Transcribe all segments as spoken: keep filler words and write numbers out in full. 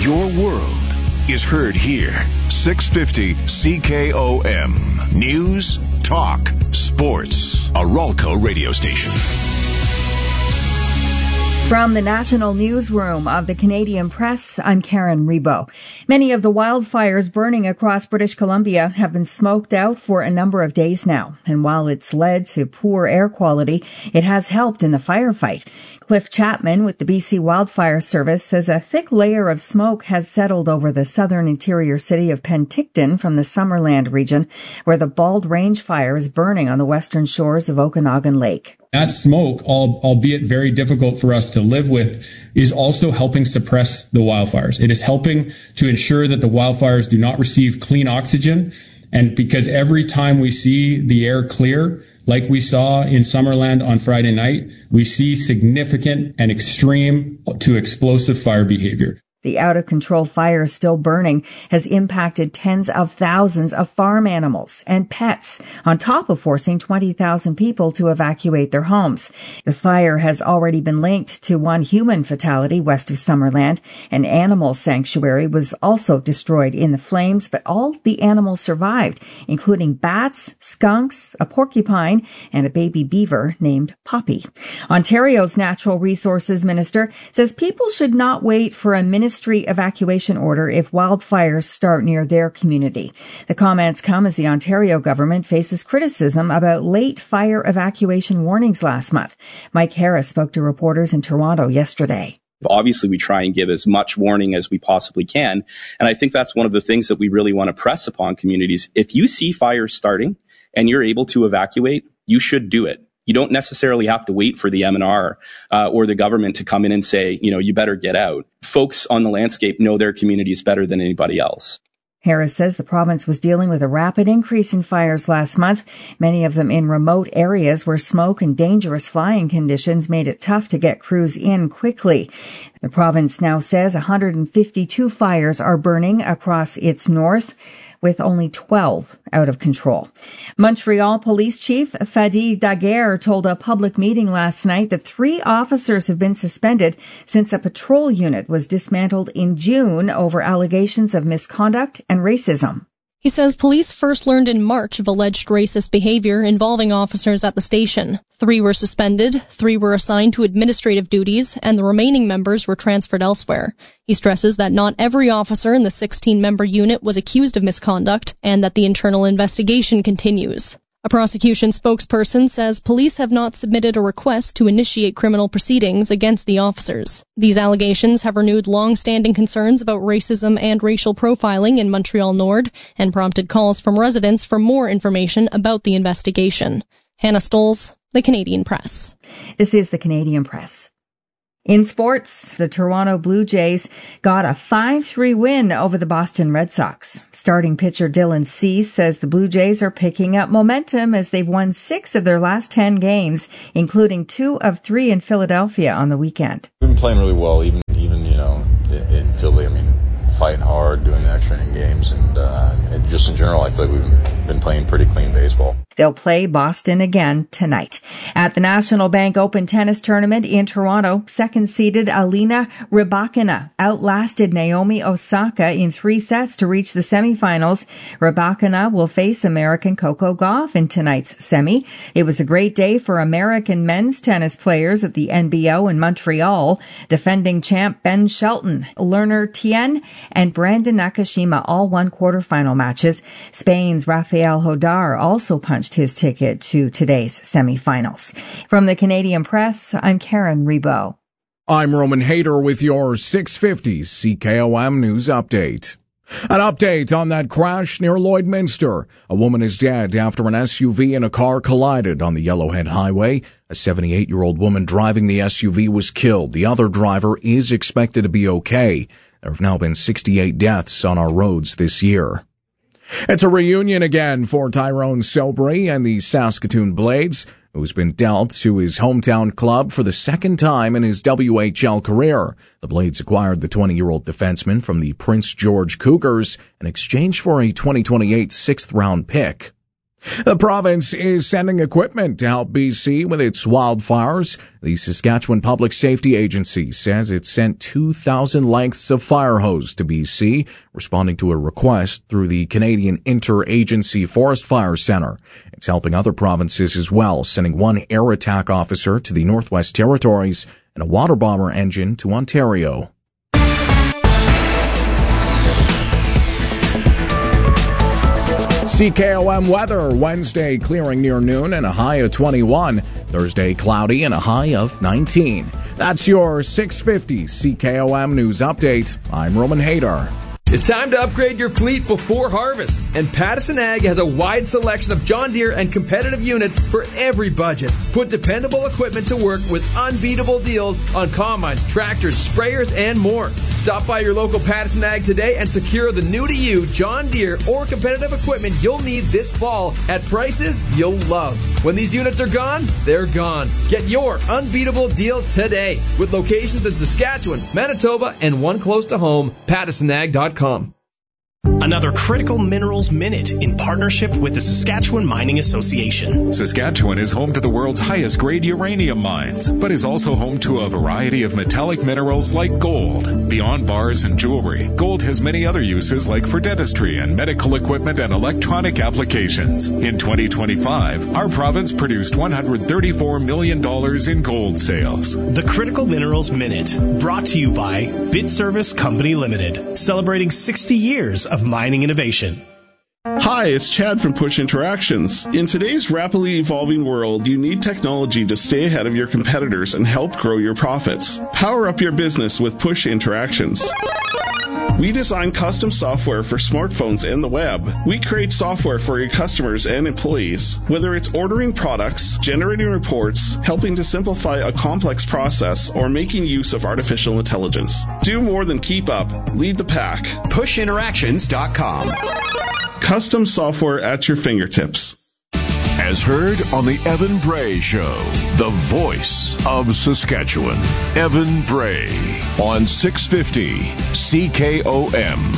Your world is heard here. six fifty C K O M. News, talk, sports. A Ralco radio station. From the National Newsroom of the Canadian Press, I'm Karen Rebo. Many of the wildfires burning across British Columbia have been smoked out for a number of days now. And while it's led to poor air quality, it has helped in the firefight. Cliff Chapman with the B C Wildfire Service says a thick layer of smoke has settled over the southern interior city of Penticton from the Summerland region, where the Bald Range fire is burning on the western shores of Okanagan Lake. That smoke, albeit very difficult for us to live with, is also helping suppress the wildfires. It is helping to ensure that the wildfires do not receive clean oxygen. And because every time we see the air clear, like we saw in Summerland on Friday night, we see significant and extreme to explosive fire behavior. The out-of-control fire still burning has impacted tens of thousands of farm animals and pets, on top of forcing twenty thousand people to evacuate their homes. The fire has already been linked to one human fatality west of Summerland. An animal sanctuary was also destroyed in the flames, but all the animals survived, including bats, skunks, a porcupine, and a baby beaver named Poppy. Ontario's Natural Resources Minister says people should not wait for a ministry evacuation order if wildfires start near their community. The comments come as the Ontario government faces criticism about late fire evacuation warnings last month. Mike Harris spoke to reporters in Toronto yesterday. Obviously, we try and give as much warning as we possibly can. And I think that's one of the things that we really want to press upon communities. If you see fires starting and you're able to evacuate, you should do it. You don't necessarily have to wait for the M and R uh, or the government to come in and say, you know, you better get out. Folks on the landscape know their communities better than anybody else. Harris says the province was dealing with a rapid increase in fires last month, many of them in remote areas where smoke and dangerous flying conditions made it tough to get crews in quickly. The province now says one hundred fifty-two fires are burning across its north, with only twelve out of control. Montreal Police Chief Fadi Daguerre told a public meeting last night that three officers have been suspended since a patrol unit was dismantled in June over allegations of misconduct and racism. He says police first learned in March of alleged racist behavior involving officers at the station. Three were suspended, three were assigned to administrative duties, and the remaining members were transferred elsewhere. He stresses that not every officer in the sixteen-member unit was accused of misconduct and that the internal investigation continues. A prosecution spokesperson says police have not submitted a request to initiate criminal proceedings against the officers. These allegations have renewed long-standing concerns about racism and racial profiling in Montreal Nord and prompted calls from residents for more information about the investigation. Hannah Stolz, The Canadian Press. This is The Canadian Press. In sports, the Toronto Blue Jays got a five three win over the Boston Red Sox. Starting pitcher Dylan Cease says the Blue Jays are picking up momentum as they've won six of their last ten games, including two of three in Philadelphia on the weekend. We've been playing really well, even, even you know, in Philly. I mean, fighting hard, doing the extra inning games, and, uh, and just in general, I feel like we've been playing pretty clean baseball. They'll play Boston again tonight. At the National Bank Open Tennis Tournament in Toronto, second-seeded Alina Rybakina outlasted Naomi Osaka in three sets to reach the semifinals. Rybakina will face American Coco Gauff in tonight's semi. It was a great day for American men's tennis players at the N B O in Montreal. Defending champ Ben Shelton, Lerner Tien, and Brandon Nakashima all won quarterfinal matches. Spain's Rafael Hodar also punched his ticket to today's semifinals. From the Canadian Press, I'm Karen Rebo. I'm Roman Hayter with your six fifty C K O M News Update. An update on that crash near Lloydminster. A woman is dead after an S U V and a car collided on the Yellowhead Highway. A seventy-eight-year-old woman driving the S U V was killed. The other driver is expected to be okay. There have now been sixty-eight deaths on our roads this year. It's a reunion again for Tyrone Sobry and the Saskatoon Blades, who's been dealt to his hometown club for the second time in his W H L career. The Blades acquired the twenty-year-old defenseman from the Prince George Cougars in exchange for a twenty twenty-eight sixth-round pick. The province is sending equipment to help B C with its wildfires. The Saskatchewan Public Safety Agency says it sent two thousand lengths of fire hose to B C, responding to a request through the Canadian Interagency Forest Fire Centre. It's helping other provinces as well, sending one air attack officer to the Northwest Territories and a water bomber engine to Ontario. C K O M weather, Wednesday clearing near noon and a high of twenty-one. Thursday cloudy and a high of nineteen. That's your six fifty C K O M News Update. I'm Roman Hader. It's time to upgrade your fleet before harvest, and Pattison Ag has a wide selection of John Deere and competitive units for every budget. Put dependable equipment to work with unbeatable deals on combines, tractors, sprayers, and more. Stop by your local Pattison Ag today and secure the new-to-you John Deere or competitive equipment you'll need this fall at prices you'll love. When these units are gone, they're gone. Get your unbeatable deal today with locations in Saskatchewan, Manitoba, and one close to home, pattison ag dot com. Another Critical Minerals Minute in partnership with the Saskatchewan Mining Association. Saskatchewan is home to the world's highest grade uranium mines, but is also home to a variety of metallic minerals like gold. Beyond bars and jewelry, gold has many other uses like for dentistry and medical equipment and electronic applications. In twenty twenty-five, our province produced one hundred thirty-four million dollars in gold sales. The Critical Minerals Minute, brought to you by Bit Service Company Limited, celebrating sixty years of mining innovation. Hi, it's Chad from Push Interactions. In today's rapidly evolving world, you need technology to stay ahead of your competitors and help grow your profits. Power up your business with Push Interactions. We design custom software for smartphones and the web. We create software for your customers and employees. Whether it's ordering products, generating reports, helping to simplify a complex process, or making use of artificial intelligence. Do more than keep up. Lead the pack. push interactions dot com. Custom software at your fingertips. As heard on the Evan Bray Show, the voice of Saskatchewan. Evan Bray on six fifty C K O M.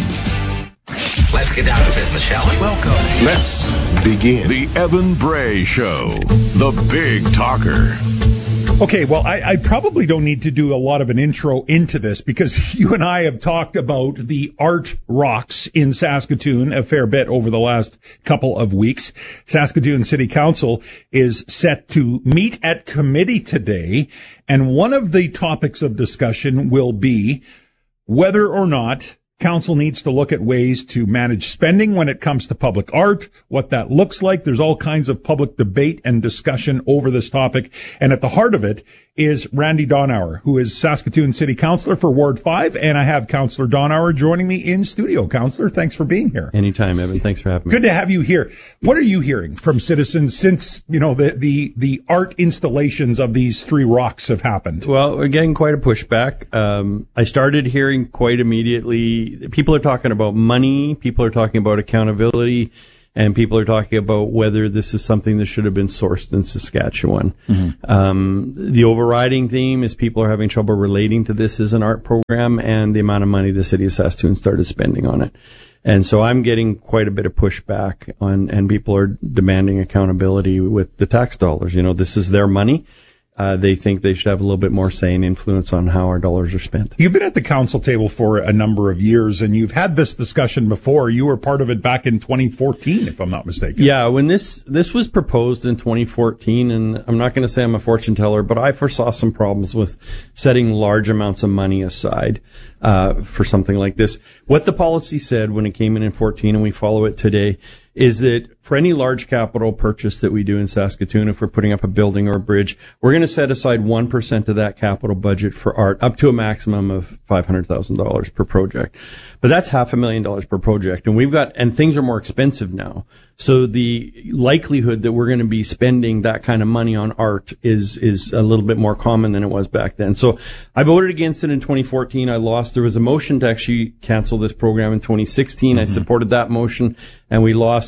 Let's get down to business, shall we? Welcome. Let's begin. The Evan Bray Show, the big talker. Okay, well, I, I probably don't need to do a lot of an intro into this because you and I have talked about the art rocks in Saskatoon a fair bit over the last couple of weeks. Saskatoon City Council is set to meet at committee today, and one of the topics of discussion will be whether or not Council needs to look at ways to manage spending when it comes to public art, what that looks like. There's all kinds of public debate and discussion over this topic. And at the heart of it is Randy Donauer, who is Saskatoon City Councillor for Ward five. And I have Councillor Donauer joining me in studio. Councillor, thanks for being here. Anytime, Evan. Thanks for having me. Good to have you here. What are you hearing from citizens since, you know, the, the, the art installations of these three rocks have happened? Well, we're getting quite a pushback. Um, I started hearing quite immediately. People are talking about money, people are talking about accountability, and people are talking about whether this is something that should have been sourced in Saskatchewan. Mm-hmm. Um, the overriding theme is people are having trouble relating to this as an art program and the amount of money the city of Saskatoon started spending on it. And so I'm getting quite a bit of pushback on, and people are demanding accountability with the tax dollars. You know, this is their money. Uh, they think they should have a little bit more say and influence on how our dollars are spent. You've been at the council table for a number of years, and you've had this discussion before. You were part of it back in twenty fourteen, if I'm not mistaken. Yeah, when this this was proposed in twenty fourteen, and I'm not going to say I'm a fortune teller, but I foresaw some problems with setting large amounts of money aside uh, for something like this. What the policy said when it came in in fourteen, and we follow it today, is that for any large capital purchase that we do in Saskatoon, if we're putting up a building or a bridge, we're going to set aside one percent of that capital budget for art, up to a maximum of five hundred thousand dollars per project. But that's half a million dollars per project. And we've got, and things are more expensive now. So the likelihood that we're going to be spending that kind of money on art is, is a little bit more common than it was back then. So I voted against it in twenty fourteen. I lost. There was a motion to actually cancel this program in twenty sixteen. Mm-hmm. I supported that motion and we lost.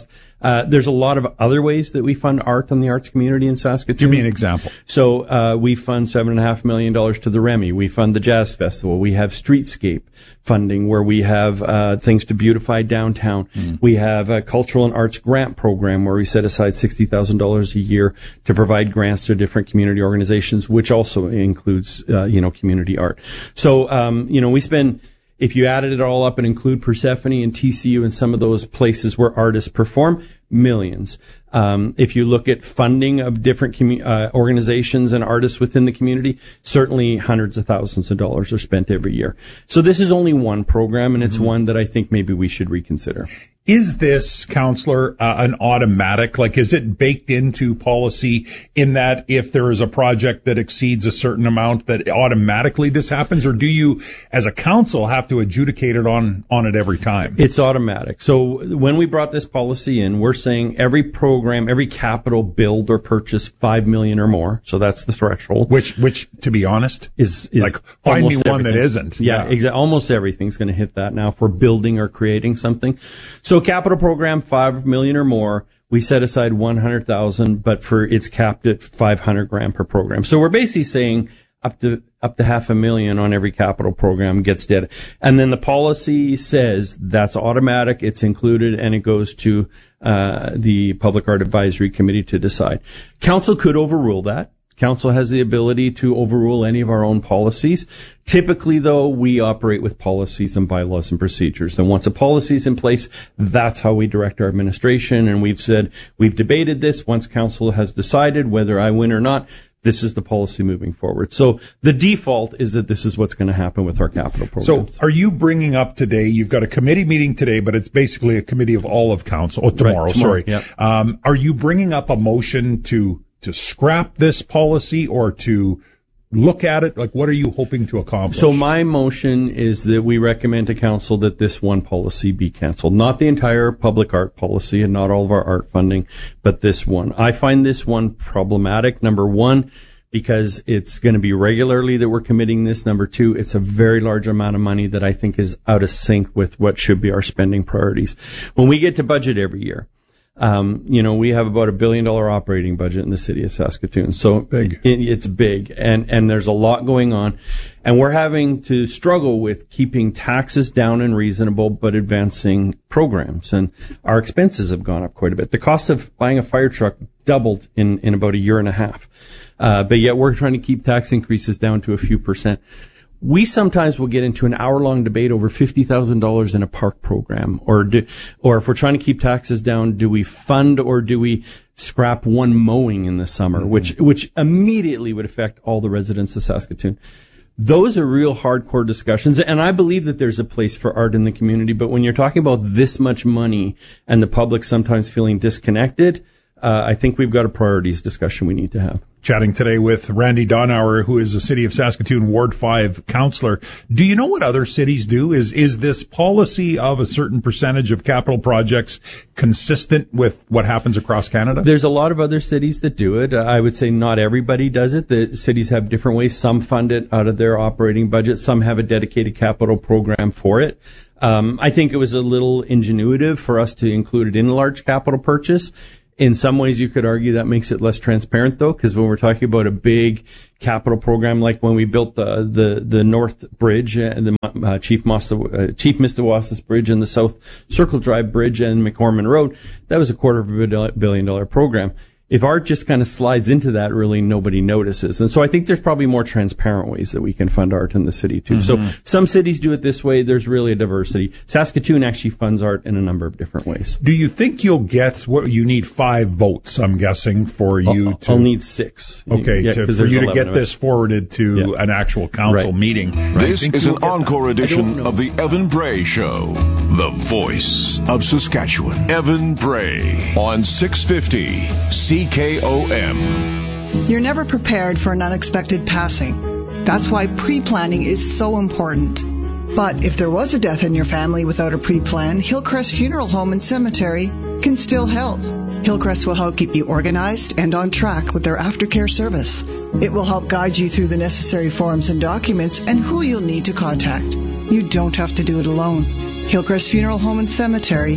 Uh, there's a lot of other ways that we fund art in the arts community in Saskatoon. Give me an example. So uh, we fund seven and a half million dollars to the Remy. We fund the Jazz Festival. We have Streetscape funding where we have uh, things to beautify downtown. Mm. We have a cultural and arts grant program where we set aside sixty thousand dollars a year to provide grants to different community organizations, which also includes uh, you know community art. So um, you know we spend. If you added it all up and include Persephone and T C U and some of those places where artists perform, millions. Um, if you look at funding of different commu- uh, organizations and artists within the community, certainly hundreds of thousands of dollars are spent every year. So this is only one program, and it's mm-hmm. one that I think maybe we should reconsider. Is this, Councillor, uh, an automatic? Like, is it baked into policy in that if there is a project that exceeds a certain amount, that automatically this happens? Or do you, as a council, have to adjudicate it on, on it every time? It's automatic. So when we brought this policy in, we're saying every program, every capital build or purchase five million or more. So that's the threshold. Which, which, to be honest, is, is like, find me one everything. that isn't. Yeah, yeah. Exactly. Almost everything's going to hit that now for building or creating something. So capital program, five million or more, we set aside one hundred thousand, but for it's capped at five hundred grand per program. So we're basically saying up to up to half a million on every capital program gets dead. And then the policy says that's automatic, it's included, and it goes to uh the Public Art Advisory Committee to decide. Council could overrule that. Council has the ability to overrule any of our own policies. Typically, though, we operate with policies and bylaws and procedures. And once a policy is in place, that's how we direct our administration. And we've said, we've debated this. Once Council has decided whether I win or not, this is the policy moving forward. So the default is that this is what's going to happen with our capital programs. So are you bringing up today, you've got a committee meeting today, but it's basically a committee of all of Council, oh, tomorrow, right, tomorrow sorry. Yeah. Um, are you bringing up a motion to to scrap this policy or to look at it? Like, what are you hoping to accomplish? So my motion is that we recommend to Council that this one policy be cancelled. Not the entire public art policy and not all of our art funding, but this one. I find this one problematic, number one, because it's going to be regularly that we're committing this. Number two, it's a very large amount of money that I think is out of sync with what should be our spending priorities. When we get to budget every year, Um, you know, we have about a billion dollar operating budget in the city of Saskatoon. So big. It, it's big and, and there's a lot going on and we're having to struggle with keeping taxes down and reasonable, but advancing programs, and our expenses have gone up quite a bit. The cost of buying a fire truck doubled in, in about a year and a half. Uh, but yet we're trying to keep tax increases down to a few percent. We sometimes will get into an hour-long debate over fifty thousand dollars in a park program, or do, or if we're trying to keep taxes down, do we fund or do we scrap one mowing in the summer, mm-hmm. which which immediately would affect all the residents of Saskatoon. Those are real hardcore discussions, and I believe that there's a place for art in the community, but when you're talking about this much money and the public sometimes feeling disconnected, uh, I think we've got a priorities discussion we need to have. Chatting today with Randy Donauer, who is the City of Saskatoon Ward five councillor. Do you know what other cities do? Is is this policy of a certain percentage of capital projects consistent with what happens across Canada? There's a lot of other cities that do it. I would say not everybody does it. The cities have different ways. Some fund it out of their operating budget. Some have a dedicated capital program for it. Um, I think it was a little ingenuitive for us to include it in a large capital purchase. In some ways, you could argue that makes it less transparent, though, because when we're talking about a big capital program, like when we built the the, the North Bridge, uh, the uh, Chief Mosta, uh, Chief Mistawasas Bridge and the South Circle Drive Bridge and McCormick Road, that was a quarter of a billion dollar program. If art just kind of slides into that, really nobody notices. And so I think there's probably more transparent ways that we can fund art in the city, too. Mm-hmm. So some cities do it this way. There's really a diversity. Saskatoon actually funds art in a number of different ways. Do you think you'll get what you need five votes, I'm guessing, for you I'll, to... I'll need six. Okay, yeah, to, for you to get this forwarded to yeah. an actual council right. meeting. Right. This is an encore edition of the Evan Bray Show, the voice of Saskatchewan. Evan Bray on six fifty C K O M. You're never prepared for an unexpected passing. That's why pre-planning is so important. But if there was a death in your family without a pre-plan, Hillcrest Funeral Home and Cemetery can still help. Hillcrest will help keep you organized and on track with their aftercare service. It will help guide you through the necessary forms and documents and who you'll need to contact. You don't have to do it alone. Hillcrest Funeral Home and Cemetery,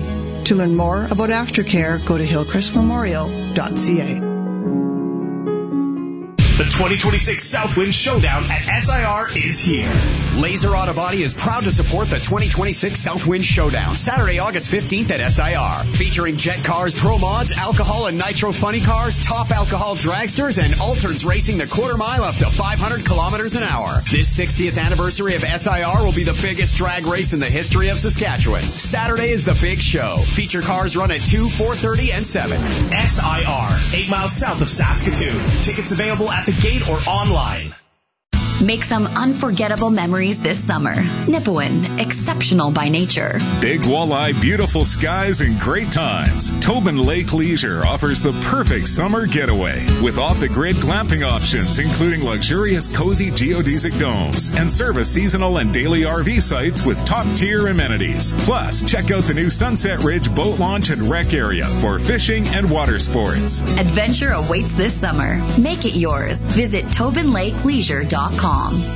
To learn more about aftercare, go to hillcrest memorial dot c a. The twenty twenty-six Southwind Showdown at S I R is here. Laser Auto Body is proud to support the twenty twenty-six Southwind Showdown, Saturday, August fifteenth at S I R. Featuring Jet Cars, Pro Mods, Alcohol and Nitro Funny Cars, Top Alcohol Dragsters, and Altereds racing the quarter mile up to five hundred kilometers an hour. This sixtieth anniversary of S I R will be the biggest drag race in the history of Saskatchewan. Saturday is the big show. Feature cars run at two, four thirty, and seven. S I R, eight miles south of Saskatoon. Tickets available at the gate or online. Make some unforgettable memories this summer. Nipawin, exceptional by nature. Big walleye, beautiful skies, and great times. Tobin Lake Leisure offers the perfect summer getaway with off-the-grid glamping options, including luxurious, cozy geodesic domes and service seasonal and daily R V sites with top-tier amenities. Plus, check out the new Sunset Ridge boat launch and rec area for fishing and water sports. Adventure awaits this summer. Make it yours. Visit tobin lake leisure dot com.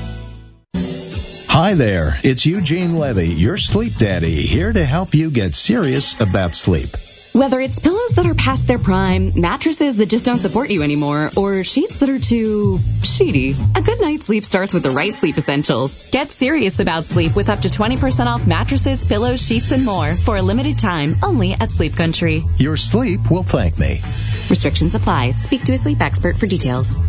Hi there, it's Eugene Levy, your sleep daddy, here to help you get serious about sleep. Whether it's pillows that are past their prime, mattresses that just don't support you anymore, or sheets that are too sheety, a good night's sleep starts with the right sleep essentials. Get serious about sleep with up to twenty percent off mattresses, pillows, sheets, and more for a limited time only at Sleep Country. Your sleep will thank me. Restrictions apply. Speak to a sleep expert for details.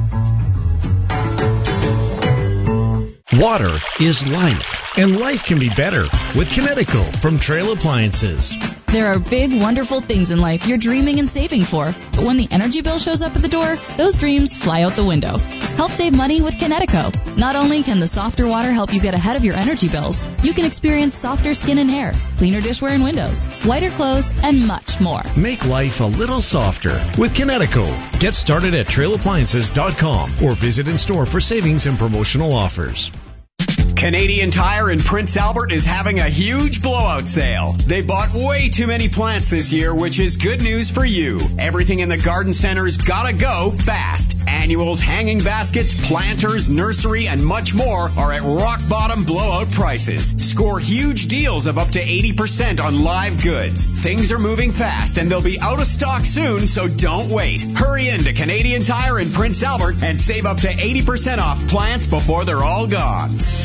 Water is life, and life can be better with Kinetico from Trail Appliances. There are big, wonderful things in life you're dreaming and saving for, but when the energy bill shows up at the door, those dreams fly out the window. Help save money with Kinetico. Not only can the softer water help you get ahead of your energy bills, you can experience softer skin and hair, cleaner dishware and windows, whiter clothes, and much more. Make life a little softer with Kinetico. Get started at trail appliances dot com or visit in store for savings and promotional offers. Canadian Tire in Prince Albert is having a huge blowout sale. They bought way too many plants this year, which is good news for you. Everything in the garden center's gotta go fast. Annuals, hanging baskets, planters, nursery, and much more are at rock bottom blowout prices. Score huge deals of up to eighty percent on live goods. Things are moving fast and they'll be out of stock soon, so don't wait. Hurry into Canadian Tire in Prince Albert and save up to eighty percent off plants before they're all gone.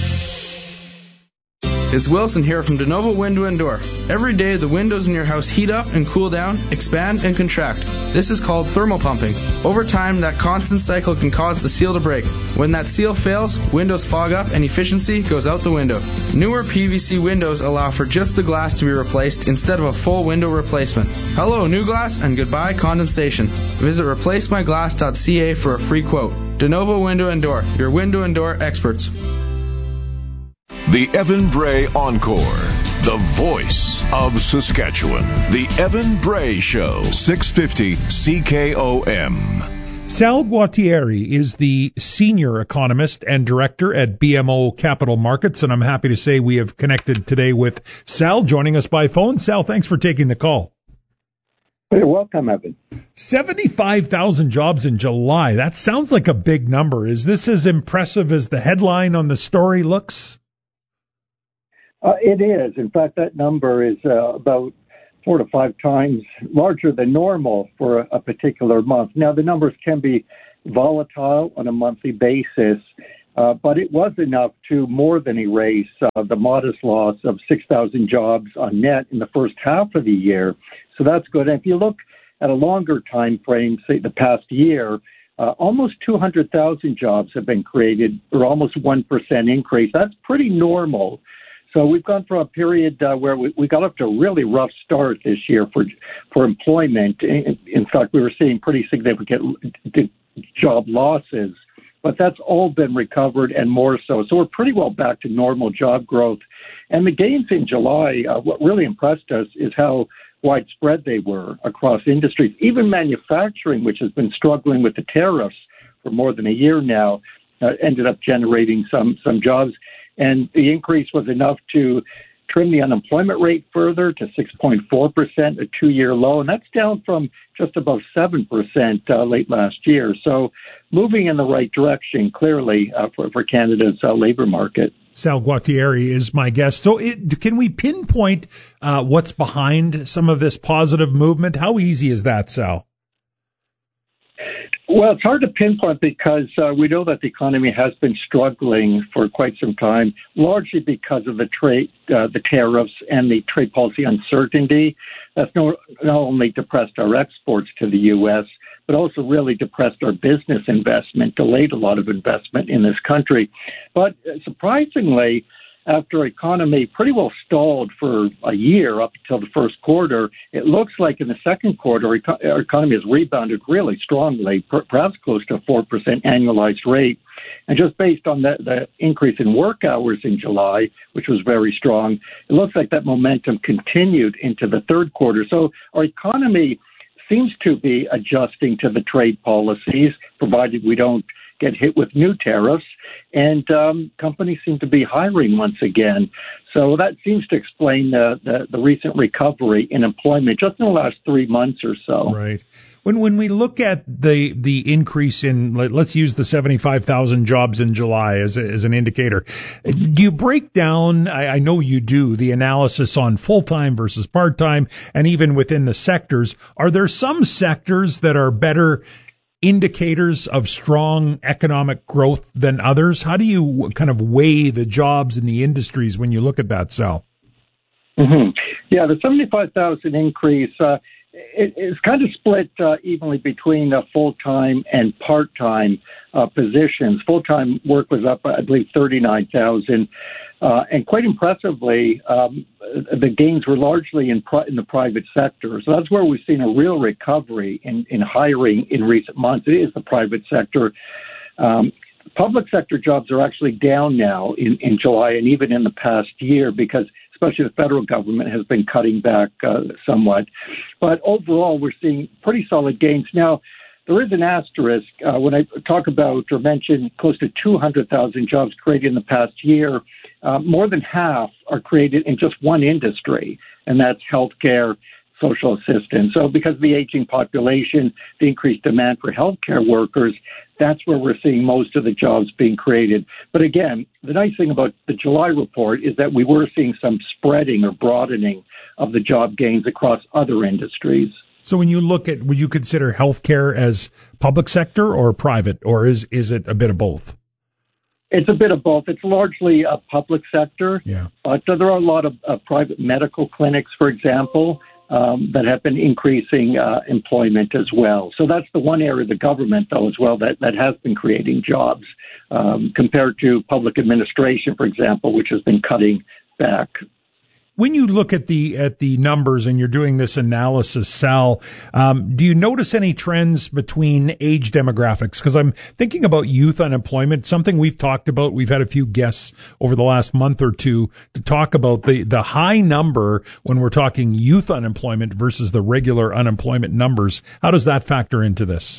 It's Wilson here from DeNovo Window and Door. Every day the windows in your house heat up and cool down, expand and contract. This is called thermal pumping. Over time, that constant cycle can cause the seal to break. When that seal fails, windows fog up and efficiency goes out the window. Newer P V C windows allow for just the glass to be replaced instead of a full window replacement. Hello, new glass, and goodbye condensation. Visit replace my glass dot c a for a free quote. DeNovo Window and Door, your window and door experts. The Evan Bray Encore, the voice of Saskatchewan. The Evan Bray Show, six fifty C K O M. Sal Guattieri is the senior economist and director at B M O Capital Markets, and I'm happy to say we have connected today with Sal, joining us by phone. Sal, thanks for taking the call. You're welcome, Evan. seventy-five thousand jobs in July. That sounds like a big number. Is this as impressive as the headline on the story looks? Uh, it is. In fact, that number is uh, about four to five times larger than normal for a, a particular month. Now, the numbers can be volatile on a monthly basis, uh, but it was enough to more than erase uh, the modest loss of six thousand jobs on net in the first half of the year. So that's good. And if you look at a longer time frame, say the past year, uh, almost two hundred thousand jobs have been created, or almost one percent increase. That's pretty normal. So we've gone from a period uh, where we, we got up to a really rough start this year for for employment. In, in fact, we were seeing pretty significant d- job losses, but that's all been recovered and more so. So we're pretty well back to normal job growth. And the gains in July, uh, what really impressed us is how widespread they were across industries. Even manufacturing, which has been struggling with the tariffs for more than a year now, uh, ended up generating some some jobs. And the increase was enough to trimmed the unemployment rate further to six point four percent, a two-year low, and that's down from just above seven percent uh, late last year. So moving in the right direction, clearly, uh, for, for Canada's uh, labor market. Sal Guattieri is my guest. So it, can we pinpoint uh, what's behind some of this positive movement? How easy is that, Sal? Well, it's hard to pinpoint because uh, we know that the economy has been struggling for quite some time, largely because of the trade, uh, the tariffs and the trade policy uncertainty. That's not, not only depressed our exports to the U S, but also really depressed our business investment, delayed a lot of investment in this country. But surprisingly, after our economy pretty well stalled for a year up until the first quarter, it looks like in the second quarter, our economy has rebounded really strongly, perhaps close to a four percent annualized rate. And just based on the, the increase in work hours in July, which was very strong, it looks like that momentum continued into the third quarter. So our economy seems to be adjusting to the trade policies, provided we don't get hit with new tariffs, and um, companies seem to be hiring once again. So that seems to explain the, the, the recent recovery in employment just in the last three months or so. Right. When when we look at the the increase in, let's use the seventy-five thousand jobs in July as, a, as an indicator, do you break down, I, I know you do, the analysis on full-time versus part-time, and even within the sectors? Are there some sectors that are better indicators of strong economic growth than others? How do you kind of weigh the jobs in the industries when you look at that, Sal? Mm-hmm. Yeah, the seventy-five thousand increase uh, it, is kind of split uh, evenly between uh, full-time and part-time uh, positions. Full-time work was up, I believe, thirty-nine thousand. Uh, and quite impressively, um, the gains were largely in, pri- in the private sector. So that's where we've seen a real recovery in, in hiring in recent months. It is the private sector. Um, public sector jobs are actually down now in, in July and even in the past year because especially the federal government has been cutting back uh, somewhat. But overall, we're seeing pretty solid gains. Now, there is an asterisk. Uh, when I talk about or mention close to two hundred thousand jobs created in the past year, uh, more than half are created in just one industry, and that's healthcare, social assistance. So because of the aging population, the increased demand for healthcare workers, that's where we're seeing most of the jobs being created. But again, the nice thing about the July report is that we were seeing some spreading or broadening of the job gains across other industries. So when you look at, would you consider healthcare as public sector or private, or is is it a bit of both? It's a bit of both. It's largely a public sector, yeah. but there are a lot of uh, private medical clinics, for example, um, that have been increasing uh, employment as well. So that's the one area of the government, though, as well, that, that has been creating jobs um, compared to public administration, for example, which has been cutting back. When you look at the at the numbers and you're doing this analysis, Sal, um, do you notice any trends between age demographics? Because I'm thinking about youth unemployment, something we've talked about. We've had a few guests over the last month or two to talk about the, the high number when we're talking youth unemployment versus the regular unemployment numbers. How does that factor into this?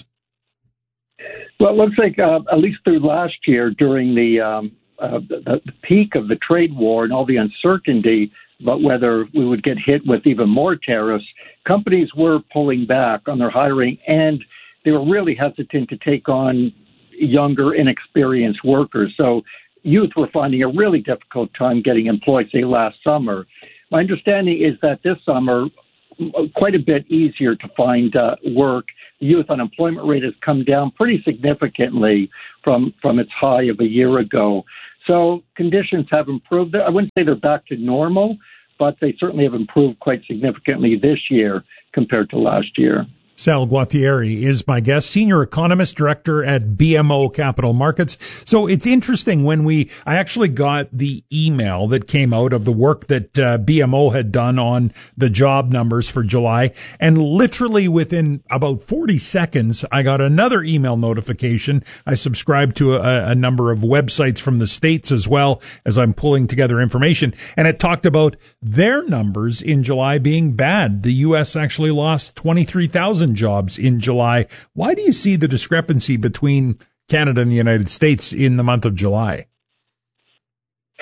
Well, it looks like uh, at least through last year during the, um, uh, the, the peak of the trade war and all the uncertainty about whether we would get hit with even more tariffs, companies were pulling back on their hiring, and they were really hesitant to take on younger, inexperienced workers. So youth were finding a really difficult time getting employed, say, last summer. My understanding is that this summer, quite a bit easier to find uh, work. The youth unemployment rate has come down pretty significantly from, from its high of a year ago. So conditions have improved. I wouldn't say they're back to normal, but they certainly have improved quite significantly this year compared to last year. Sal Guattieri is my guest, Senior Economist Director at B M O Capital Markets. So it's interesting when we, I actually got the email that came out of the work that uh, B M O had done on the job numbers for July, and literally within about forty seconds, I got another email notification. I subscribed to a, a number of websites from the States as well as I'm pulling together information, and it talked about their numbers in July being bad. The U S actually lost twenty-three thousand jobs in July. Why do you see the discrepancy between Canada and the United States in the month of July?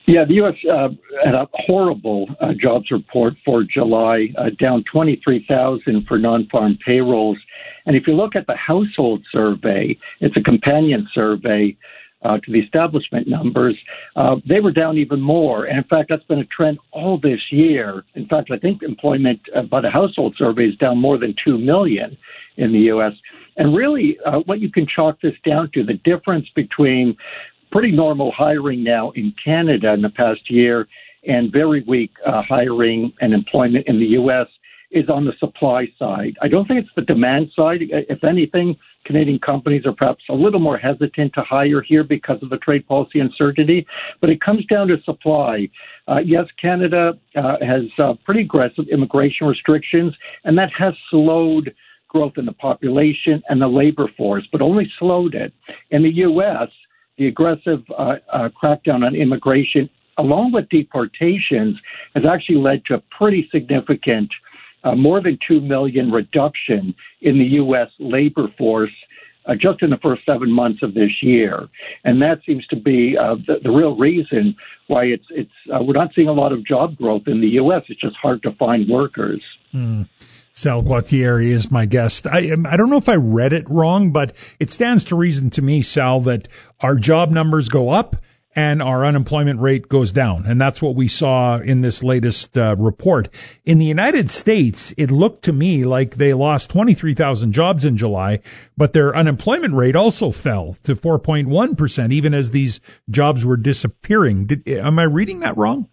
Yeah, the U S uh, had a horrible uh, jobs report for July, uh, down twenty-three thousand for non-farm payrolls. And if you look at the household survey, it's a companion survey uh, to the establishment numbers, uh, they were down even more. And in fact, that's been a trend all this year. In fact, I think employment uh, by the household survey is down more than two million in the U S. And really, uh, what you can chalk this down to, the difference between pretty normal hiring now in Canada in the past year and very weak uh, hiring and employment in the U S is on the supply side. I don't think it's the demand side. If anything, Canadian companies are perhaps a little more hesitant to hire here because of the trade policy uncertainty, but it comes down to supply. Uh, yes, Canada uh, has uh, pretty aggressive immigration restrictions, and that has slowed growth in the population and the labor force, but only slowed it. In the U S, the aggressive uh, uh, crackdown on immigration, along with deportations, has actually led to a pretty significant, uh, more than two million reduction in the U S labor force uh, just in the first seven months of this year. And that seems to be uh, the, the real reason why it's it's uh, we're not seeing a lot of job growth in the U S. It's just hard to find workers. Mm. Sal Guattieri is my guest. I I don't know if I read it wrong, but it stands to reason to me, Sal, that our job numbers go up and our unemployment rate goes down. And that's what we saw in this latest uh, report. In the United States, it looked to me like they lost twenty-three thousand jobs in July, but their unemployment rate also fell to four point one percent, even as these jobs were disappearing. Did, am I reading that wrong?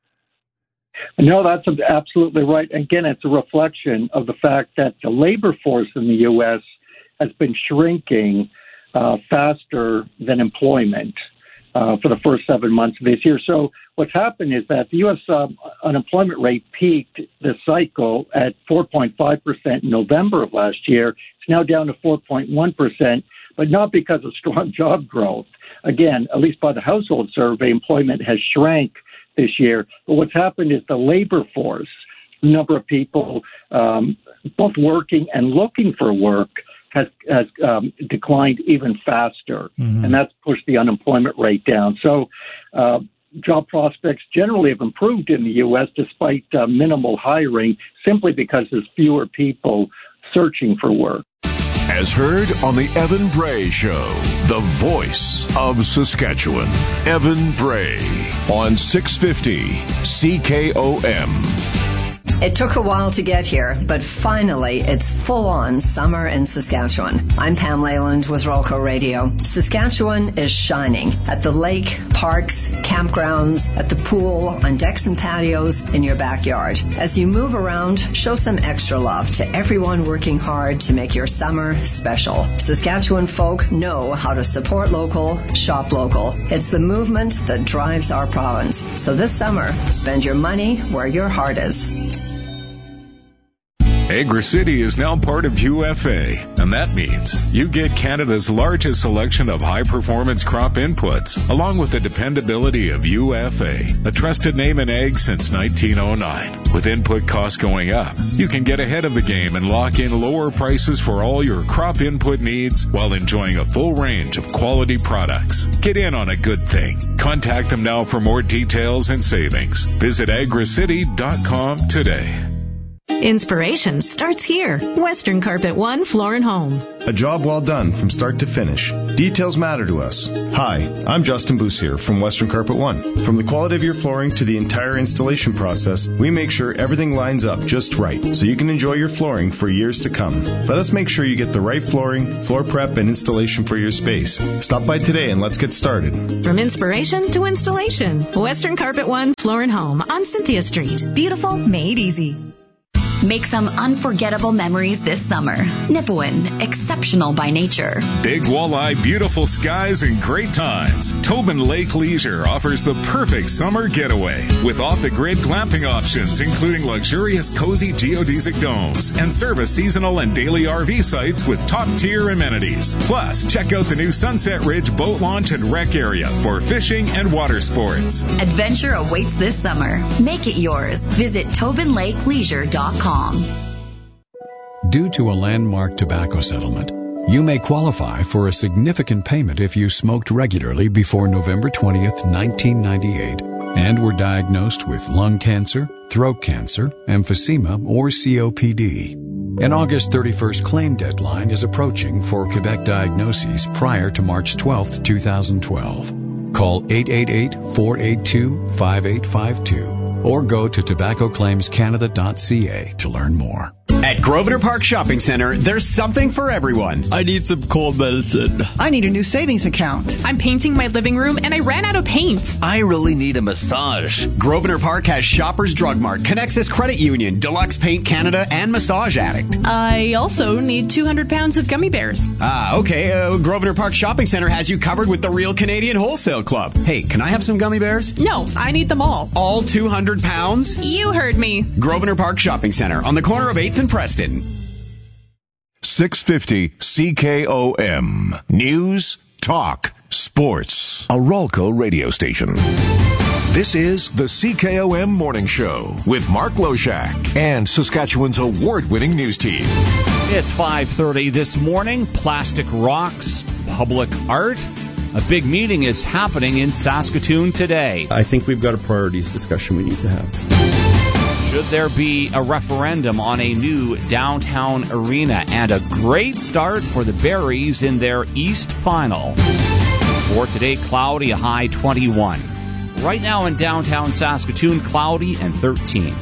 No, that's absolutely right. Again, it's a reflection of the fact that the labor force in the U S has been shrinking uh, faster than employment uh, for the first seven months of this year. So what's happened is that the U S uh, unemployment rate peaked this cycle at four point five percent in November of last year. It's now down to four point one percent, but not because of strong job growth. Again, at least by the household survey, employment has shrank this year. But what's happened is the labor force, number of people um, both working and looking for work, has has um, declined even faster, mm-hmm. and that's pushed the unemployment rate down. So uh, job prospects generally have improved in the U S despite uh, minimal hiring, simply because there's fewer people searching for work. As heard on the Evan Bray Show, the voice of Saskatchewan, Evan Bray, on six fifty C K O M. It took a while to get here, but finally it's full-on summer in Saskatchewan. I'm Pam Leyland with Rolco Radio. Saskatchewan is shining at the lake, parks, campgrounds, at the pool, on decks and patios, in your backyard. As you move around, show some extra love to everyone working hard to make your summer special. Saskatchewan folk know how to support local, shop local. It's the movement that drives our province. So this summer, spend your money where your heart is. Agri-City is now part of U F A, and that means you get Canada's largest selection of high-performance crop inputs, along with the dependability of U F A, a trusted name in ag since nineteen oh nine. With input costs going up, you can get ahead of the game and lock in lower prices for all your crop input needs while enjoying a full range of quality products. Get in on a good thing. Contact them now for more details and savings. Visit agri city dot com today. Inspiration starts here. Western Carpet One Floor and Home. A job well done from start to finish. Details matter to us. Hi, I'm Justin Boussier from Western Carpet One. From the quality of your flooring to the entire installation process, we make sure everything lines up just right so you can enjoy your flooring for years to come. Let us make sure you get the right flooring, floor prep, and installation for your space. Stop by today and let's get started. From inspiration to installation. Western Carpet One Floor and Home on Cynthia Street. Beautiful, made easy. Make some unforgettable memories this summer. Nipawin, exceptional by nature. Big walleye, beautiful skies, and great times. Tobin Lake Leisure offers the perfect summer getaway with off-the-grid glamping options, including luxurious, cozy geodesic domes and service seasonal and daily R V sites with top-tier amenities. Plus, check out the new Sunset Ridge boat launch and rec area for fishing and water sports. Adventure awaits this summer. Make it yours. Visit tobin lake leisure dot com. Due to a landmark tobacco settlement, you may qualify for a significant payment if you smoked regularly before November twentieth, nineteen ninety-eight. and were diagnosed with lung cancer, throat cancer, emphysema, or C O P D. An August thirty-first claim deadline is approaching for Quebec diagnoses prior to March twelfth, twenty twelve. Call eight eight eight, four eight two, five eight five two or go to tobacco claims canada dot c a to learn more. At Grosvenor Park Shopping Center, there's something for everyone. I need some cold medicine. I need a new savings account. I'm painting my living room and I ran out of paint. I really need a massage. Grosvenor Park has Shoppers Drug Mart, Connexus Credit Union, Deluxe Paint Canada, and Massage Addict. I also need two hundred pounds of gummy bears. Ah, okay. Uh, Grosvenor Park Shopping Center has you covered with the Real Canadian Wholesale Club. Hey, can I have some gummy bears? No, I need them all. All two hundred pounds? You heard me. Grosvenor Park Shopping Center on the corner of eighth and Preston. six fifty C K O M. News, talk, sports. A Rolco radio station. This is the C K O M Morning Show with Mark Loshak and Saskatchewan's award-winning news team. It's five thirty this morning. Plastic rocks, public art. A big meeting is happening in Saskatoon today. I think we've got a priorities discussion we need to have. Should there be a referendum on a new downtown arena? And a great start for the Berries in their East Final. For today, cloudy, a high twenty-one. Right now in downtown Saskatoon, cloudy and thirteen.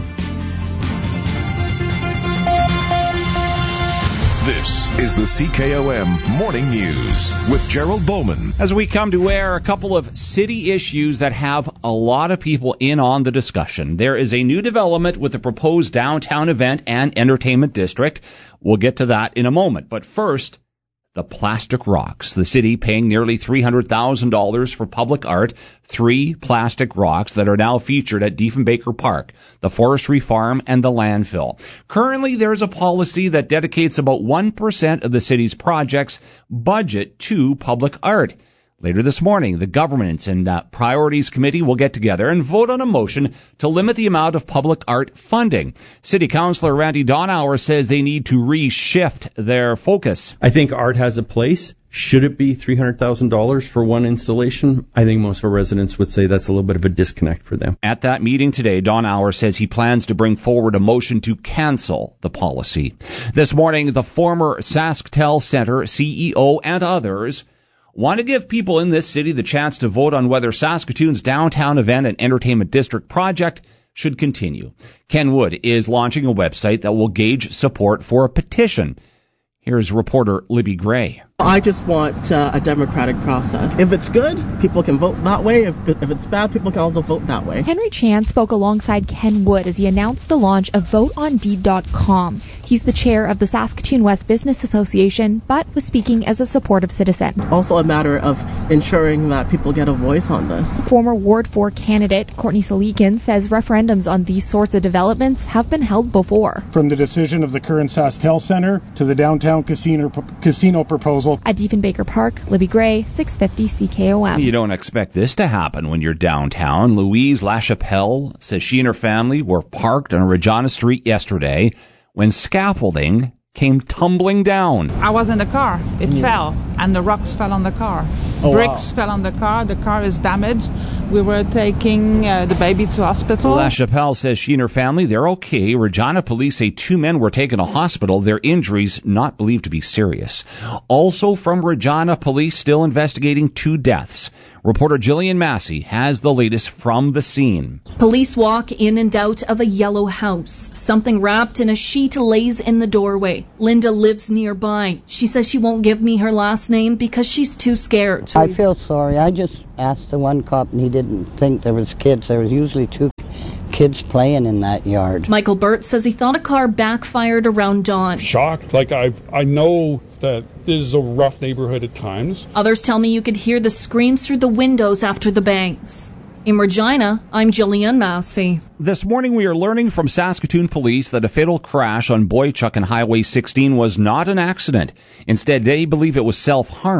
This is the C K O M Morning News with Gerald Bowman. As we come to air, a couple of city issues that have a lot of people in on the discussion. There is a new development with the proposed downtown event and entertainment district. We'll get to that in a moment. But first, the plastic rocks. The city paying nearly three hundred thousand dollars for public art, three plastic rocks that are now featured at Diefenbaker Park, the forestry farm, and the landfill. Currently, there is a policy that dedicates about one percent of the city's project's budget to public art. Later this morning, the Governance and uh, Priorities Committee will get together and vote on a motion to limit the amount of public art funding. City Councillor Randy Donauer says they need to reshift their focus. I think art has a place. Should it be three hundred thousand dollars for one installation? I think most of our residents would say that's a little bit of a disconnect for them. At that meeting today, Donauer says he plans to bring forward a motion to cancel the policy. This morning, the former SaskTel Centre C E O and others want to give people in this city the chance to vote on whether Saskatoon's downtown event and entertainment district project should continue. Ken Wood is launching a website that will gauge support for a petition. Here's reporter Libby Gray. I just want uh, a democratic process. If it's good, people can vote that way. If, if it's bad, people can also vote that way. Henry Chan spoke alongside Ken Wood as he announced the launch of vote on deed dot com. He's the chair of the Saskatoon West Business Association, but was speaking as a supportive citizen. Also a matter of ensuring that people get a voice on this. Former Ward four candidate Courtney Salikin says referendums on these sorts of developments have been held before. From the decision of the current SaskTel Centre to the downtown casino, casino proposal. At Diefenbaker Park, Libby Gray, six fifty C K O M. You don't expect this to happen when you're downtown. Louise LaChapelle says she and her family were parked on Regina Street yesterday when scaffolding came tumbling down. I was in the car. It yeah. fell, and the rocks fell on the car. Oh, Bricks wow. fell on the car. The car is damaged. We were taking uh, the baby to hospital. LaChapelle says she and her family, they're okay. Regina police say two men were taken to hospital. Their injuries not believed to be serious. Also from Regina, police still investigating two deaths. Reporter Jillian Massey has the latest from the scene. Police walk in and out of a yellow house. Something wrapped in a sheet lays in the doorway. Linda lives nearby. She says she won't give me her last name because she's too scared. I feel sorry. I just asked the one cop and he didn't think there was kids. There was usually two kids playing in that yard. Michael Burt says he thought a car backfired around dawn. Shocked. Like, I've, I know that this is a rough neighborhood at times. Others tell me you could hear the screams through the windows after the bangs. In Regina, I'm Jillian Massey. This morning we are learning from Saskatoon police that a fatal crash on Boychuk and Highway sixteen was not an accident. Instead, they believe it was self-harm.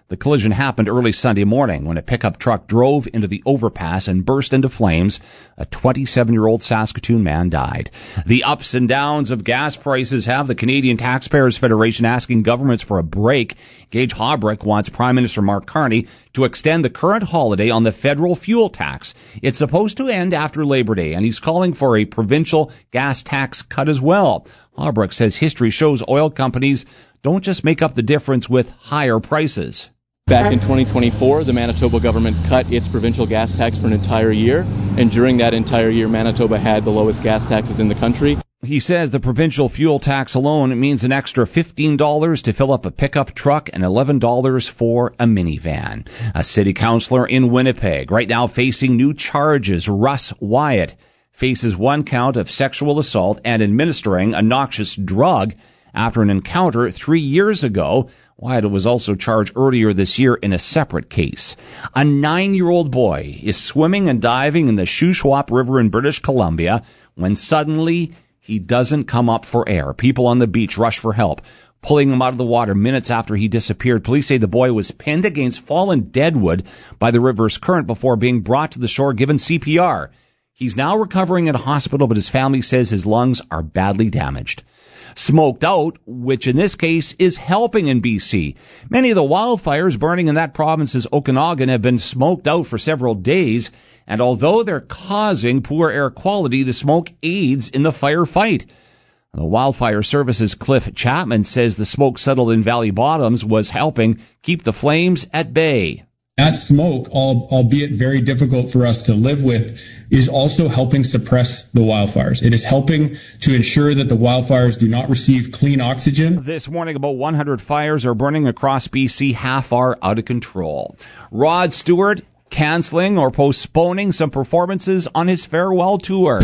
The collision happened early Sunday morning when a pickup truck drove into the overpass and burst into flames. A twenty-seven-year-old Saskatoon man died. The ups and downs of gas prices have the Canadian Taxpayers Federation asking governments for a break. Gage Hobbrick wants Prime Minister Mark Carney to extend the current holiday on the federal fuel tax. It's supposed to end after Labor Day, and he's calling for a provincial gas tax cut as well. Hobbrick says history shows oil companies don't just make up the difference with higher prices. Back in twenty twenty-four, the Manitoba government cut its provincial gas tax for an entire year, and during that entire year, Manitoba had the lowest gas taxes in the country. He says the provincial fuel tax alone means an extra fifteen dollars to fill up a pickup truck and eleven dollars for a minivan. A city councillor in Winnipeg, right now facing new charges. Russ Wyatt faces one count of sexual assault and administering a noxious drug after an encounter three years ago. Wyatt was also charged earlier this year in a separate case. A nine-year-old boy is swimming and diving in the Shuswap River in British Columbia when suddenly he doesn't come up for air. People on the beach rush for help, pulling him out of the water minutes after he disappeared. Police say the boy was pinned against fallen deadwood by the river's current before being brought to the shore, given C P R. He's now recovering at a hospital, but his family says his lungs are badly damaged. Smoked out, which in this case is helping in B C. Many of the wildfires burning in that province's Okanagan have been smoked out for several days, and although they're causing poor air quality, the smoke aids in the fire fight. The Wildfire Service's Cliff Chapman says the smoke settled in Valley Bottoms was helping keep the flames at bay. That smoke, albeit very difficult for us to live with, is also helping suppress the wildfires. It is helping to ensure that the wildfires do not receive clean oxygen. This morning, about one hundred fires are burning across B C, half are out of control. Rod Stewart canceling or postponing some performances on his farewell tour.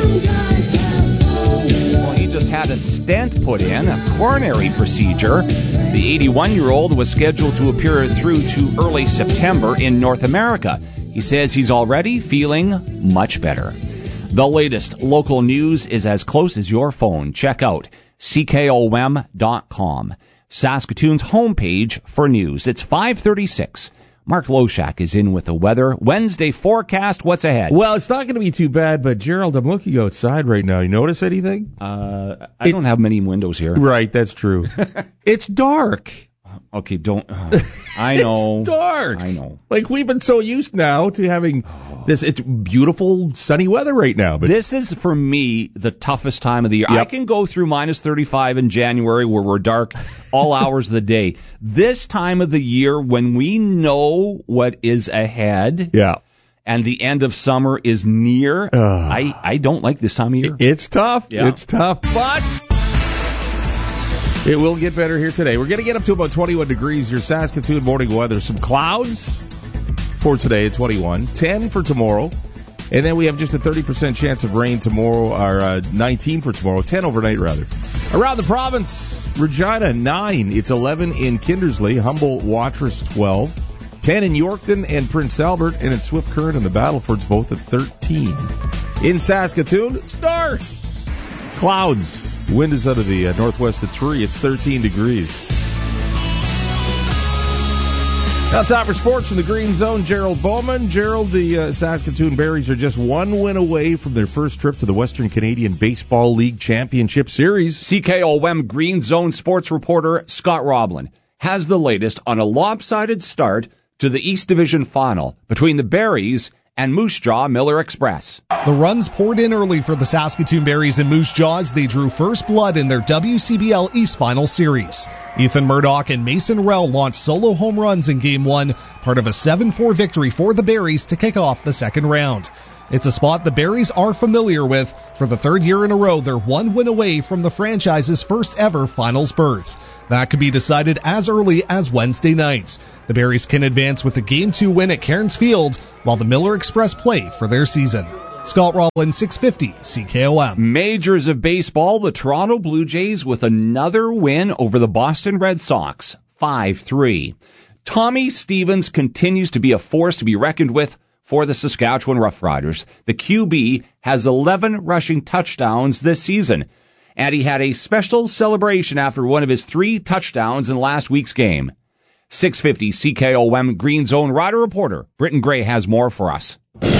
Well, he just had a stent put in, a coronary procedure. The eighty-one-year-old was scheduled to appear through to early September in North America. He says he's already feeling much better. The latest local news is as close as your phone. Check out C K O M dot com, Saskatoon's homepage for news. It's five thirty-six. Mark Loshak is in with the weather. Wednesday forecast, what's ahead? Well, it's not going to be too bad, but Gerald, I'm looking outside right now. You notice anything? Uh, I it, don't have many windows here. Right, that's true. It's dark. Okay, don't. Uh, I know. It's dark. I know. Like, we've been so used now to having this it's beautiful sunny weather right now. But this is, for me, the toughest time of the year. Yep. I can go through minus thirty-five in January where we're dark all hours of the day. This time of the year when we know what is ahead. Yeah. And the end of summer is near. Uh, I, I don't like this time of year. It's tough. Yeah. It's tough. But it will get better here today. We're going to get up to about twenty-one degrees. Your Saskatoon morning weather. Some clouds for today at twenty-one. ten for tomorrow. And then we have just a thirty percent chance of rain tomorrow, or uh, nineteen for tomorrow. ten overnight, rather. Around the province, Regina, nine. It's eleven in Kindersley. Humboldt, Watrous, twelve. ten in Yorkton and Prince Albert. And in Swift Current and the Battlefords, both at thirteen. In Saskatoon, it's dark. Clouds. Wind is out of the uh, northwest at three. It's thirteen degrees. That's out for sports from the Green Zone. Gerald Bowman. Gerald, the uh, Saskatoon Berries are just one win away from their first trip to the Western Canadian Baseball League Championship Series. C K O M Green Zone sports reporter Scott Roblin has the latest on a lopsided start to the East Division final between the Berries and Moose Jaw Miller Express. The runs poured in early for the Saskatoon Berries and Moose Jaws. They drew first blood in their W C B L East Final Series. Ethan Murdoch and Mason Rell launched solo home runs in Game one, part of a seven four victory for the Berries to kick off the second round. It's a spot the Berries are familiar with. For the third year in a row, they're one win away from the franchise's first ever finals berth. That could be decided as early as Wednesday nights. The Berries can advance with a Game two win at Cairns Field, while the Miller Express play for their season. Scott Rollins, six fifty C K O M. Majors of baseball, the Toronto Blue Jays with another win over the Boston Red Sox, five three. Tommy Stevens continues to be a force to be reckoned with for the Saskatchewan Roughriders. The Q B has eleven rushing touchdowns this season, and he had a special celebration after one of his three touchdowns in last week's game. six fifty C K O M Green Zone Rider Reporter Britton Gray has more for us.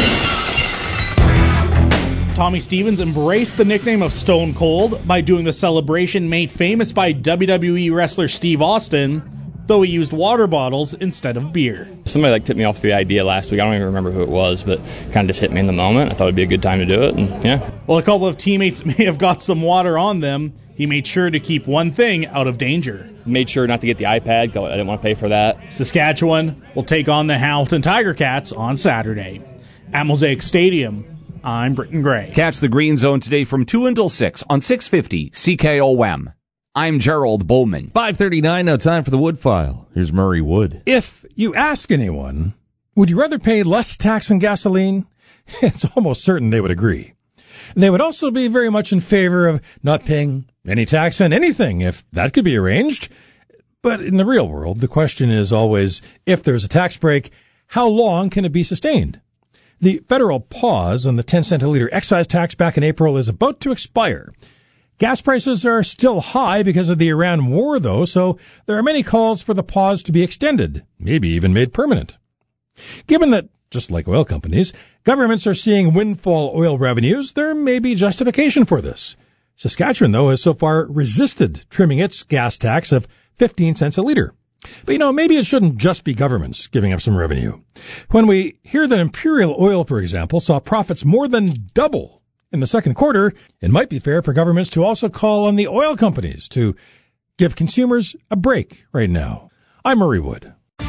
Tommy Stevens embraced the nickname of Stone Cold by doing the celebration made famous by W W E wrestler Steve Austin, though he used water bottles instead of beer. Somebody like tipped me off the idea last week. I don't even remember who it was, but kind of just hit me in the moment. I thought it'd be a good time to do it, and yeah. While a couple of teammates may have got some water on them, he made sure to keep one thing out of danger. Made sure not to get the iPad, because I didn't want to pay for that. Saskatchewan will take on the Hamilton Tiger Cats on Saturday. At Mosaic Stadium, I'm Britton Gray. Catch the Green Zone today from two until six on six fifty C K O M. I'm Gerald Bowman. five thirty-nine, now time for the Wood File. Here's Murray Wood. If you ask anyone, would you rather pay less tax on gasoline? It's almost certain they would agree. They would also be very much in favor of not paying any tax on anything, if that could be arranged. But in the real world, the question is always, if there's a tax break, how long can it be sustained? The federal pause on the ten cent a liter excise tax back in April is about to expire. Gas prices are still high because of the Iran war, though, so there are many calls for the pause to be extended, maybe even made permanent. Given that, just like oil companies, governments are seeing windfall oil revenues, there may be justification for this. Saskatchewan, though, has so far resisted trimming its gas tax of fifteen cents a liter. But, you know, maybe it shouldn't just be governments giving up some revenue. When we hear that Imperial Oil, for example, saw profits more than double in the second quarter, it might be fair for governments to also call on the oil companies to give consumers a break right now. I'm Murray Wood.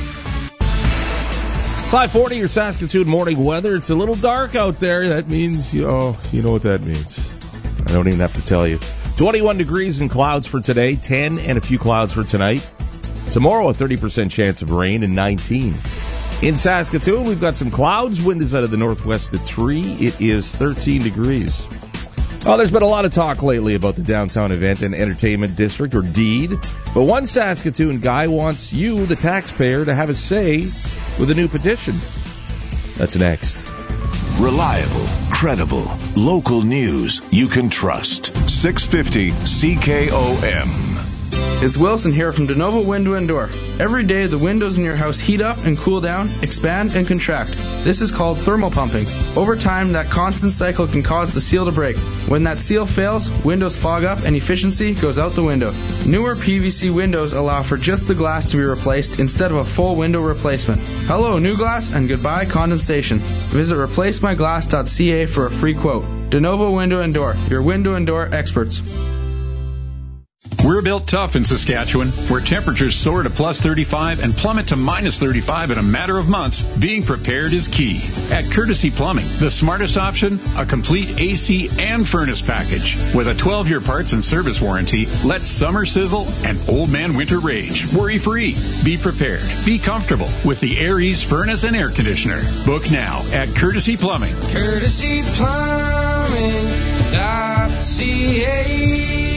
five forty, your Saskatoon morning weather. It's a little dark out there. That means, you know, you know what that means. I don't even have to tell you. twenty-one degrees and clouds for today, ten and a few clouds for tonight. Tomorrow, a thirty percent chance of rain, and nineteen. In Saskatoon, we've got some clouds. Wind is out of the northwest at three. It is thirteen degrees. Oh, there's been a lot of talk lately about the Downtown Event and Entertainment District, or DEED. But one Saskatoon guy wants you, the taxpayer, to have a say with a new petition. That's next. Reliable, credible, local news you can trust. six fifty C K O M. It's Wilson here from DeNovo Window and Door. Every day the windows in your house heat up and cool down, expand and contract. This is called thermal pumping. Over time, that constant cycle can cause the seal to break. When that seal fails, windows fog up and efficiency goes out the window. Newer P V C windows allow for just the glass to be replaced instead of a full window replacement. Hello, new glass, and goodbye condensation. Visit replace my glass dot c a for a free quote. DeNovo Window and Door, your window and door experts. We're built tough in Saskatchewan, where temperatures soar to plus thirty-five and plummet to minus thirty-five in a matter of months. Being prepared is key. At Courtesy Plumbing, the smartest option, a complete A C and furnace package. With a twelve-year parts and service warranty, let summer sizzle and old man winter rage. Worry-free. Be prepared. Be comfortable with the Aries furnace and air conditioner. Book now at Courtesy Plumbing. Courtesy Plumbing dot c a.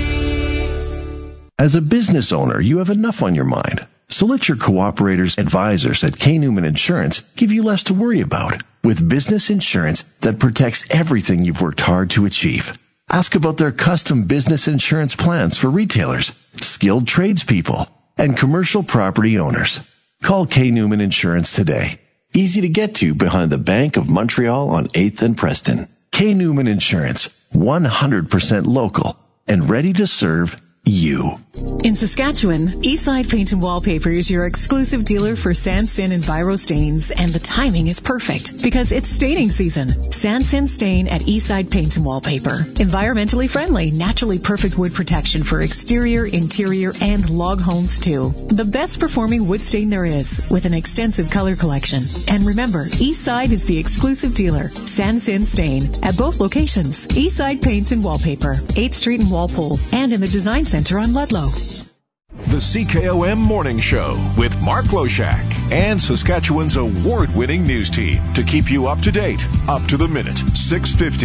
As a business owner, you have enough on your mind. So let your cooperators advisors at K. Newman Insurance give you less to worry about with business insurance that protects everything you've worked hard to achieve. Ask about their custom business insurance plans for retailers, skilled tradespeople, and commercial property owners. Call K. Newman Insurance today. Easy to get to behind the Bank of Montreal on eighth and Preston. K. Newman Insurance, one hundred percent local and ready to serve you. In Saskatchewan, Eastside Paint and Wallpaper is your exclusive dealer for Sansin and Viro stains, and the timing is perfect because it's staining season. Sansin Stain at Eastside Paint and Wallpaper. Environmentally friendly, naturally perfect wood protection for exterior, interior, and log homes too. The best performing wood stain there is, with an extensive color collection. And remember, Eastside is the exclusive dealer, Sansin Stain, at both locations. Eastside Paint and Wallpaper, eighth Street in Walpole, and in the Design Center on Ludlow. The C K O M Morning Show with Mark Loshak and Saskatchewan's award-winning news team to keep you up to date, up to the minute. six fifty